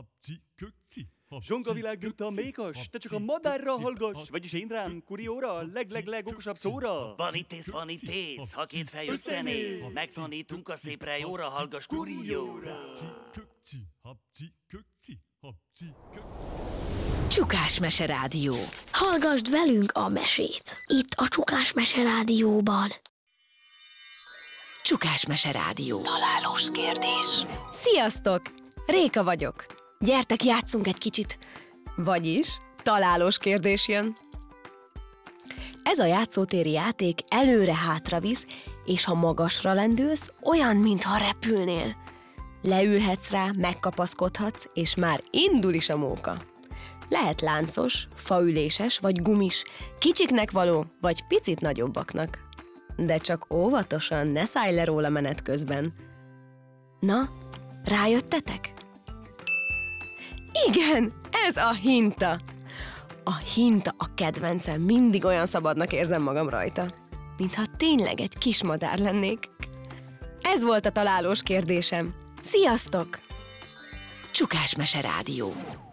Zsongavilág a mékas, te csak a madárra hallgass, vagyis én rám, kurióra, a legokosabb szóra. Van itt ész, ha két fej összenéz, megtanítunk a szépre, jóra hallgass, kurióra. Csukás Mese Rádió. Hallgasd velünk a mesét. Itt a Csukás Mese Rádióban. Csukás Mese Rádió. Találós kérdés. Sziasztok! Réka vagyok. Gyertek, játszunk egy kicsit. Vagyis találós kérdés jön. Ez a játszótéri játék előre-hátra visz, és ha magasra lendülsz, olyan, mintha repülnél. Leülhetsz rá, megkapaszkodhatsz, és már indul is a móka. Lehet láncos, faüléses vagy gumis, kicsiknek való, vagy picit nagyobbaknak. De csak óvatosan, ne szállj le róla menet közben. Na, rájöttetek? Igen, ez a hinta. A hinta a kedvencem, mindig olyan szabadnak érzem magam rajta, mintha tényleg egy kis madár lennék. Ez volt a találós kérdésem. Sziasztok! Csukás Mese Rádió.